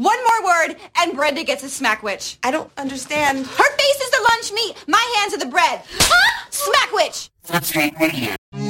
One more word, and Brenda gets a smackwitch. I don't understand. Her face is the lunch meat. My hands are the bread. Smackwitch! That's right, radio.